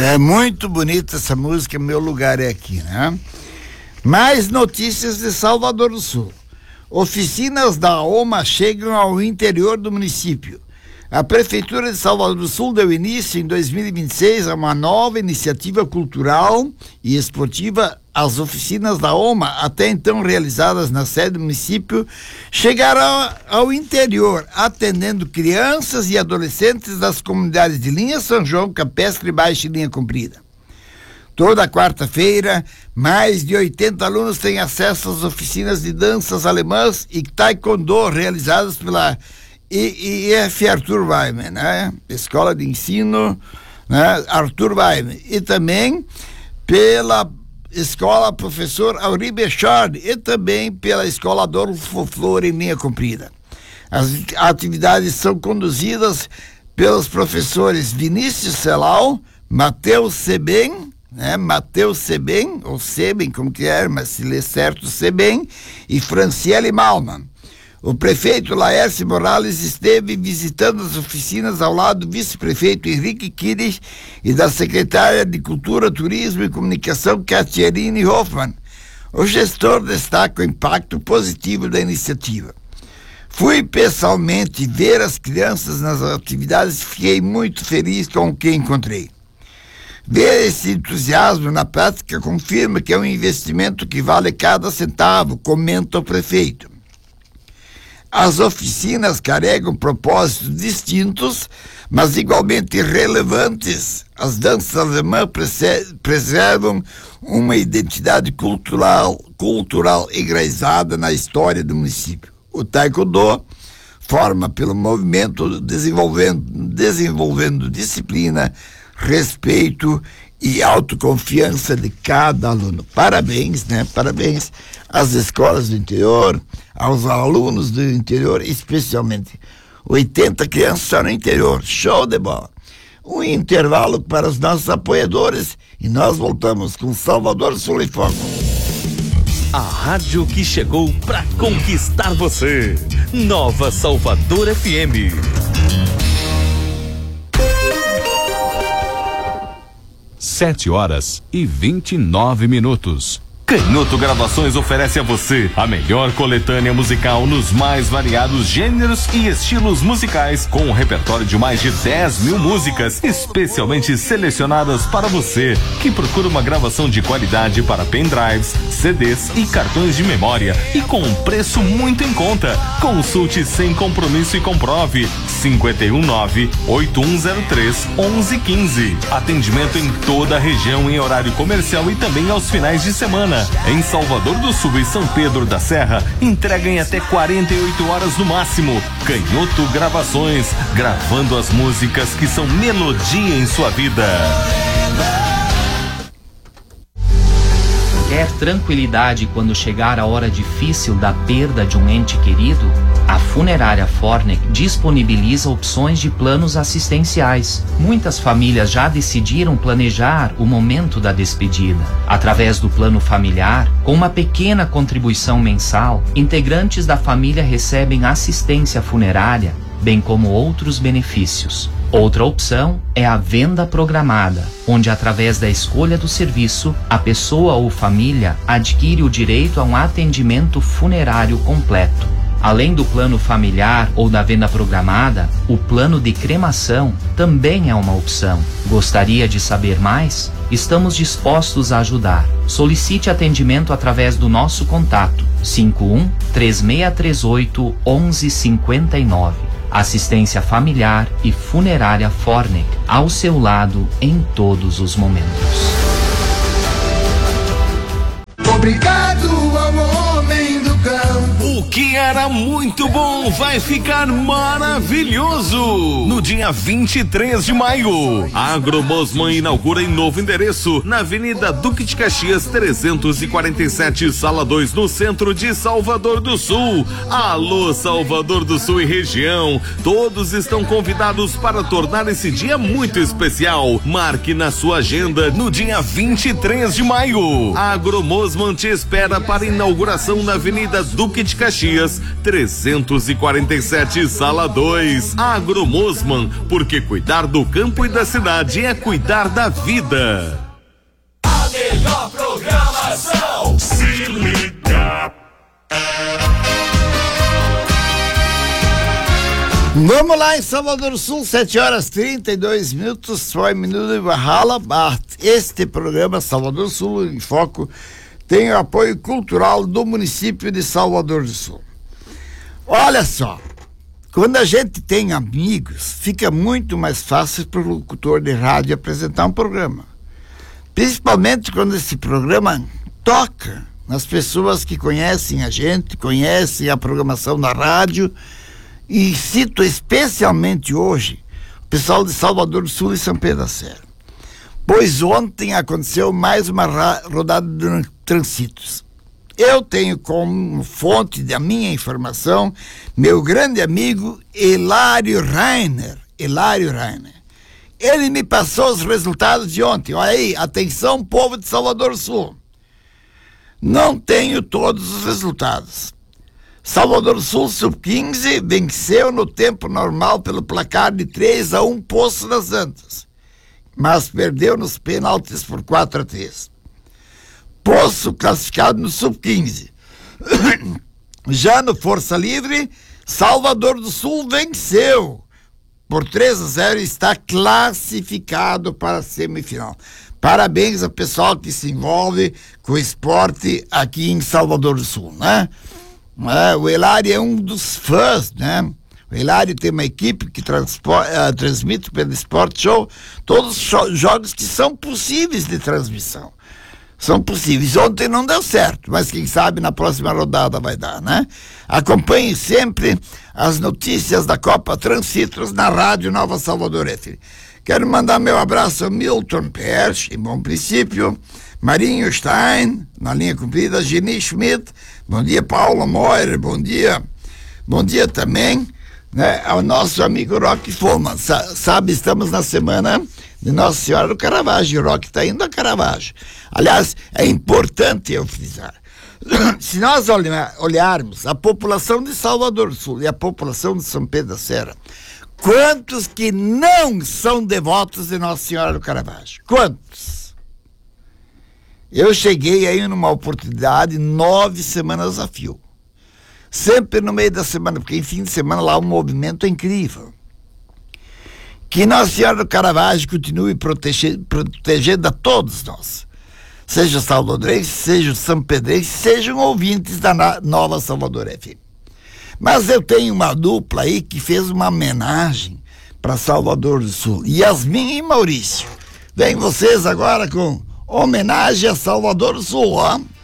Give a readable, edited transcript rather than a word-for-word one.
É muito bonita essa música, Meu Lugar é Aqui, né? Mais notícias de Salvador do Sul. Oficinas da OMA chegam ao interior do município. A Prefeitura de Salvador do Sul deu início em 2026 a uma nova iniciativa cultural e esportiva. As oficinas da OMA, até então realizadas na sede do município, chegarão ao interior, atendendo crianças e adolescentes das comunidades de Linha São João, Capestre Baixa e Linha Comprida. Toda quarta-feira, mais de 80 alunos têm acesso às oficinas de danças alemãs e taekwondo realizadas pela IF Arthur Weimann, né? Escola de Ensino, né? Arthur Weimann, e também pela Escola Professor Henri Bechard e também pela Escola Adolfo Flor em Linha Comprida. As atividades são conduzidas pelos professores Vinícius Celal, Matheus Seben, né? Matheus Seben, ou Seben, como que é, mas se lê certo, Seben, e Franciele Malman. O prefeito Laércio Morales esteve visitando as oficinas ao lado do vice-prefeito Henrique Kires e da secretária de Cultura, Turismo e Comunicação, Catherine Hoffmann. O gestor destaca o impacto positivo da iniciativa. Fui pessoalmente ver as crianças nas atividades e fiquei muito feliz com o que encontrei. Ver esse entusiasmo na prática confirma que é um investimento que vale cada centavo, comenta o prefeito. As oficinas carregam propósitos distintos, mas igualmente relevantes. As danças alemãs preservam uma identidade cultural enraizada na história do município. O taekwondo forma pelo movimento desenvolvendo disciplina, respeito e autoconfiança de cada aluno. Parabéns, né? Parabéns às escolas do interior, aos alunos do interior, especialmente 80 crianças só no interior. Show de bola. Um intervalo para os nossos apoiadores e nós voltamos com Salvador Sul e Fogo. A rádio que chegou para conquistar você. Nova Salvador FM. 7h29. Canhoto Gravações oferece a você a melhor coletânea musical nos mais variados gêneros e estilos musicais, com um repertório de mais de 10 mil músicas, especialmente selecionadas para você que procura uma gravação de qualidade para pendrives, CDs e cartões de memória e com um preço muito em conta. Consulte sem compromisso e comprove. 519-8103-1115. Atendimento em toda a região em horário comercial e também aos finais de semana. Em Salvador do Sul e São Pedro da Serra, entrega em até 48 horas no máximo. Canhoto Gravações, gravando as músicas que são melodia em sua vida. Quer tranquilidade quando chegar a hora difícil da perda de um ente querido? A Funerária Fornec disponibiliza opções de planos assistenciais. Muitas famílias já decidiram planejar o momento da despedida. Através do plano familiar, com uma pequena contribuição mensal, integrantes da família recebem assistência funerária, bem como outros benefícios. Outra opção é a venda programada, onde através da escolha do serviço, a pessoa ou família adquire o direito a um atendimento funerário completo. Além do plano familiar ou da venda programada, o plano de cremação também é uma opção. Gostaria de saber mais? Estamos dispostos a ajudar. Solicite atendimento através do nosso contato 51-3638-1159. Assistência familiar e funerária Fornec, ao seu lado em todos os momentos. Obrigado ao homem do campo. O que era muito bom vai ficar maravilhoso. No dia 23 de maio, a Agromosman inaugura em novo endereço, na Avenida Duque de Caxias 347, Sala 2, no centro de Salvador do Sul. Alô, Salvador do Sul e região, todos estão convidados para tornar esse dia muito especial. Marque na sua agenda no dia 23 de maio. A Agromosman te espera para inauguração na Avenida Duque de Caxias Caxias, 347, Sala 2. Agromosman, porque cuidar do campo e da cidade é cuidar da vida. A melhor programação. Se liga. Vamos lá em Salvador do Sul, 7h32, foi minuto de Valhalla. Este programa Salvador do Sul em Foco tem o apoio cultural do município de Salvador do Sul. Olha só, quando a gente tem amigos, fica muito mais fácil para o locutor de rádio apresentar um programa. Principalmente quando esse programa toca nas pessoas que conhecem a gente, conhecem a programação da rádio. E cito especialmente hoje o pessoal de Salvador do Sul e São Pedro da Serra, pois ontem aconteceu mais uma rodada de transitos. Eu tenho como fonte da minha informação meu grande amigo Hilário Rainer. Ele me passou os resultados de ontem. Olha aí, atenção, povo de Salvador do Sul. Não tenho todos os resultados. Salvador do Sul, Sub-15, venceu no tempo normal pelo placar de 3-1 Poço das Antas, mas perdeu nos pênaltis por 4-3. Poço classificado no Sub-15. Já no Força Livre, Salvador do Sul venceu por 3-0 e está classificado para a semifinal. Parabéns ao pessoal que se envolve com o esporte aqui em Salvador do Sul, né? O Hilário é um dos fãs, né? O Hilário tem uma equipe que transmite pelo Sport Show todos os jogos que são possíveis de transmissão. São possíveis. Ontem não deu certo, mas quem sabe na próxima rodada vai dar, né? Acompanhe sempre as notícias da Copa Transcitros na Rádio Nova Salvador FM. Quero mandar meu abraço a Milton Persch, em Bom Princípio, Marinho Stein, na linha comprida, Geni Schmidt, bom dia Paulo Moyer, bom dia também, né, ao nosso amigo Roque Foman. Sabe, estamos na semana de Nossa Senhora do Caravaggio, o Roque está indo a Caravaggio. Aliás, é importante eu frisar, se nós olharmos a população de Salvador do Sul e a população de São Pedro da Serra, quantos que não são devotos de Nossa Senhora do Caravaggio? Quantos? Eu cheguei aí numa oportunidade 9 semanas a fio. Sempre no meio da semana, porque em fim de semana lá o movimento é incrível. Que Nossa Senhora do Caravaggio continue protegendo a todos nós. Seja salvadorense, seja são-pedrense, sejam ouvintes da Nova Salvador FM. Mas eu tenho uma dupla aí que fez uma homenagem para Salvador do Sul. Yasmin e Maurício. Vem vocês agora com homenagem a Salvador do Sul, ó.